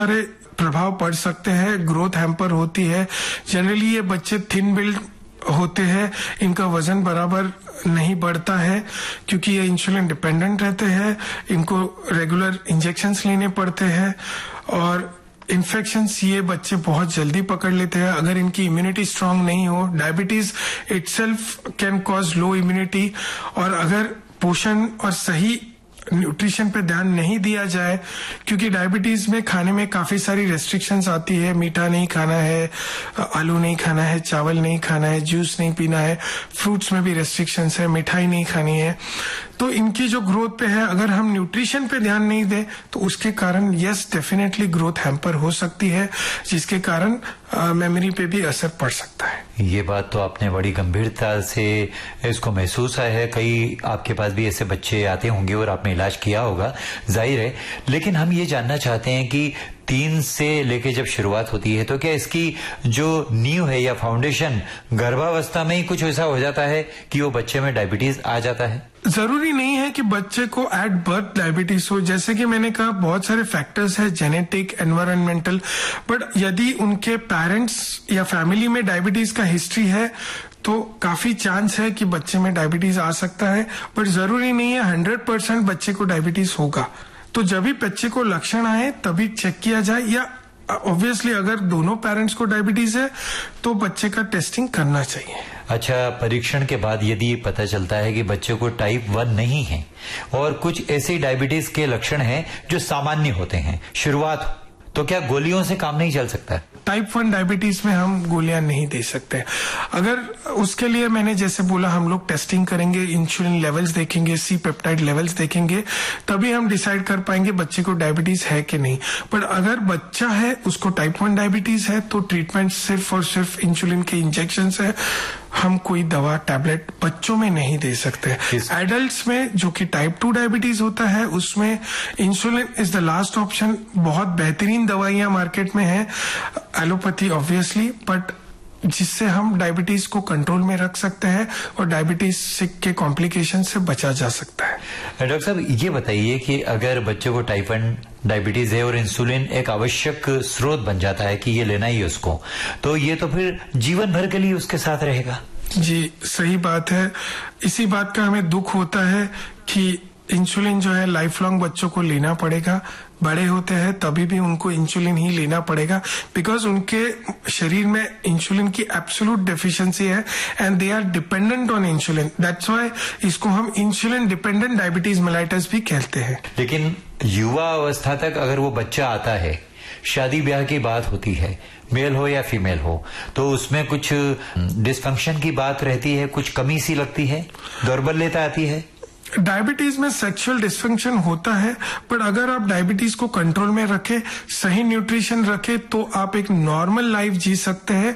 सारे प्रभाव पड़ सकते हैं, ग्रोथ हैम्पर होती है। जनरली ये बच्चे थिन बिल्ड होते हैं, इनका वजन बराबर नहीं बढ़ता है क्योंकि ये इंसुलिन डिपेंडेंट रहते हैं, इनको रेगुलर इंजेक्शंस लेने पड़ते हैं और इन्फेक्शंस ये बच्चे बहुत जल्दी पकड़ लेते हैं अगर इनकी इम्यूनिटी स्ट्रांग नहीं हो। Diabetes itself can cause low immunity, और अगर पोषण और सही न्यूट्रिशन पे ध्यान नहीं दिया जाए, क्योंकि डायबिटीज में खाने में काफी सारी रेस्ट्रिक्शंस आती है, मीठा नहीं खाना है, आलू नहीं खाना है, चावल नहीं खाना है, जूस नहीं पीना है, फ्रूट्स में भी रेस्ट्रिक्शंस है, मिठाई नहीं खानी है। तो इनकी जो ग्रोथ पे है, अगर हम न्यूट्रिशन पे ध्यान नहीं दें तो उसके कारण यस डेफिनेटली ग्रोथ हैम्पर हो सकती है, जिसके कारण मेमोरी पे भी असर पड़ सकता है। ये बात तो आपने बड़ी गंभीरता से इसको महसूस है। कई आपके पास भी ऐसे बच्चे आते होंगे और आपने इलाज किया होगा, जाहिर है। लेकिन हम ये जानना चाहते हैं कि 3 से लेके जब शुरुआत होती है तो क्या इसकी जो नींव है या फाउंडेशन गर्भावस्था में ही कुछ ऐसा हो जाता है कि वो बच्चे में डायबिटीज आ जाता है? जरूरी नहीं है कि बच्चे को एट बर्थ डायबिटीज हो। जैसे कि मैंने कहा, बहुत सारे फैक्टर्स है, जेनेटिक, एनवायरमेंटल, बट यदि उनके पेरेंट्स या फैमिली में डायबिटीज का हिस्ट्री है तो काफी चांस है कि बच्चे में डायबिटीज आ सकता है। बट जरूरी नहीं है 100% बच्चे को डायबिटीज होगा। तो जब भी बच्चे को लक्षण आए तभी चेक किया जाए, या ऑब्वियसली अगर दोनों पेरेंट्स को डायबिटीज है तो बच्चे का टेस्टिंग करना चाहिए। अच्छा, परीक्षण के बाद यदि पता चलता है कि बच्चे को टाइप 1 नहीं है और कुछ ऐसे डायबिटीज के लक्षण हैं जो सामान्य होते हैं, शुरुआत, तो क्या गोलियों से काम नहीं चल सकता? टाइप 1 डायबिटीज में हम गोलियां नहीं दे सकते। अगर उसके लिए मैंने जैसे बोला, हम लोग टेस्टिंग करेंगे, इंसुलिन लेवल्स देखेंगे, सी पेप्टाइड लेवल्स देखेंगे, तभी हम डिसाइड कर पाएंगे बच्चे को डायबिटीज है कि नहीं। पर अगर बच्चा है, उसको टाइप 1 डायबिटीज है, तो ट्रीटमेंट सिर्फ और सिर्फ इंसुलिन के इंजेक्शन है। हम कोई दवा, टैबलेट बच्चों में नहीं दे सकते। एडल्ट्स में जो कि टाइप 2 डायबिटीज होता है, उसमें insulin is the last option. बहुत बेहतरीन दवाइयां मार्केट में है, एलोपैथी ऑब्वियसली, बट जिससे हम डायबिटीज को कंट्रोल में रख सकते हैं और डायबिटीज के कॉम्प्लिकेशन से बचा जा सकता है। डॉक्टर साहब, ये बताइए कि अगर बच्चे को टाइप 1 डायबिटीज है और इंसुलिन एक आवश्यक स्रोत बन जाता है कि ये लेना ही है उसको, तो ये तो फिर जीवन भर के लिए उसके साथ रहेगा? जी, सही बात है। इसी बात का हमें दुख होता है कि इंसुलिन जो है लाइफ लॉन्ग बच्चों को लेना पड़ेगा। बड़े होते हैं तभी भी उनको इंसुलिन ही लेना पड़ेगा, बिकॉज उनके शरीर में इंसुलिन की एब्सोल्यूट डेफिशिएंसी है and they are dependent on insulin. That's why इसको हम इंसुलिन डिपेंडेंट डायबिटीज मेलाइटस भी कहते हैं। लेकिन युवा अवस्था तक अगर वो बच्चा आता है, शादी ब्याह की बात होती है, मेल हो या फीमेल हो, तो उसमें कुछ डिसफंक्शन की बात रहती है, कुछ कमी सी लगती है, दौर्बल्यता आती है। डायबिटीज में सेक्सुअल डिस्फंक्शन होता है, पर अगर आप डायबिटीज को कंट्रोल में रखें, सही न्यूट्रिशन रखें, तो आप एक नॉर्मल लाइफ जी सकते हैं।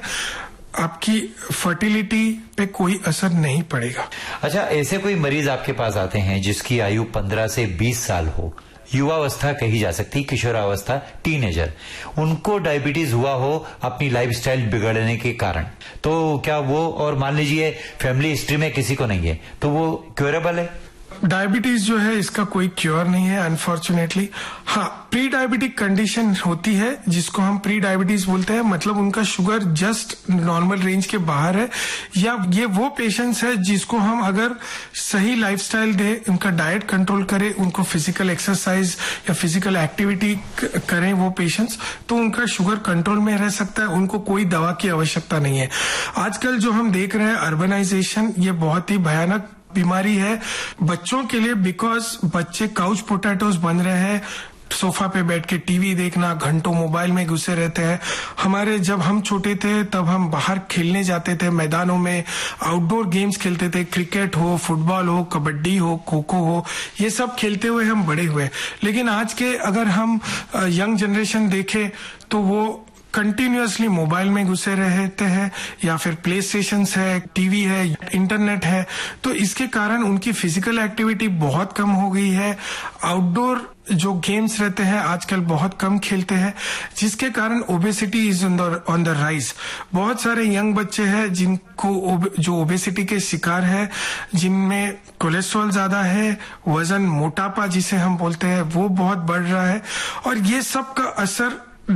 आपकी फर्टिलिटी पे कोई असर नहीं पड़ेगा। अच्छा, ऐसे कोई मरीज आपके पास आते हैं जिसकी आयु 15 से 20 साल हो, युवावस्था कही जा सकती, किशोरावस्था, टीनेजर, उनको डायबिटीज हुआ हो अपनी लाइफस्टाइल बिगड़ने के कारण, तो क्या वो, और मान लीजिए फैमिली हिस्ट्री में किसी को नहीं है, तो वो क्योरेबल है? डायबिटीज जो है इसका कोई क्योर नहीं है अनफॉर्चुनेटली। हाँ, प्री डायबिटिक कंडीशन होती है जिसको हम प्री डायबिटीज बोलते हैं, मतलब उनका शुगर जस्ट नॉर्मल रेंज के बाहर है, या ये वो पेशेंट्स है जिसको हम अगर सही लाइफस्टाइल दे, उनका डाइट कंट्रोल करें, उनको फिजिकल एक्सरसाइज या फिजिकल एक्टिविटी करें वो पेशेंट्स, तो उनका शुगर कंट्रोल में रह सकता है, उनको कोई दवा की आवश्यकता नहीं है। आजकल जो हम देख रहे हैं अर्बनाइजेशन, ये बहुत ही भयानक बीमारी है बच्चों के लिए, बिकॉज बच्चे काउच पोटैटोज बन रहे हैं, सोफा पे बैठ के टीवी देखना, घंटों मोबाइल में घुसे रहते हैं। हमारे जब हम छोटे थे तब हम बाहर खेलने जाते थे, मैदानों में आउटडोर गेम्स खेलते थे, क्रिकेट हो, फुटबॉल हो, कबड्डी हो, खो खो हो, ये सब खेलते हुए हम बड़े हुए। लेकिन आज के अगर हम यंग जनरेशन देखें तो वो कंटिन्यूअसली मोबाइल में घुसे रहते हैं, या फिर प्ले स्टेशंस है, टीवी है, इंटरनेट है, तो इसके कारण उनकी फिजिकल एक्टिविटी बहुत कम हो गई है। आउटडोर जो गेम्स रहते हैं आजकल बहुत कम खेलते हैं, जिसके कारण obesity is on the rise. बहुत सारे यंग बच्चे हैं जिनको जो ओबेसिटी के शिकार है, जिनमें कोलेस्ट्रॉल ज्यादा है, वजन, मोटापा जिसे हम बोलते हैं, वो बहुत बढ़ रहा है, और ये सब का असर